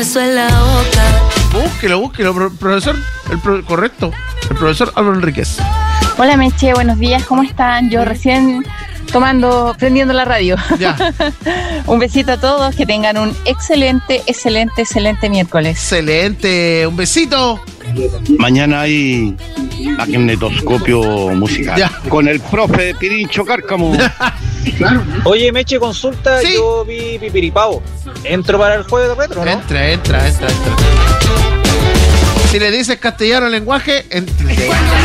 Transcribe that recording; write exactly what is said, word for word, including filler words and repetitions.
beso en la boca. Búsquelo, búsquelo, pro- profesor. El pro- correcto. El profesor Álvaro Enríquez. Hola Meche, buenos días, ¿cómo están? Yo recién tomando, prendiendo la radio. Ya. Un besito a todos, que tengan un excelente, excelente, excelente miércoles. Excelente. Un besito. Mañana hay magnetoscopio musical. Ya. Con el profe Pirincho Cárcamo. Oye, Meche, consulta, Sí. yo vi Pipiripao. ¿Entro para el jueves de retro, no? Entra, entra, entra, entra. Si le dices castellano al lenguaje, entra.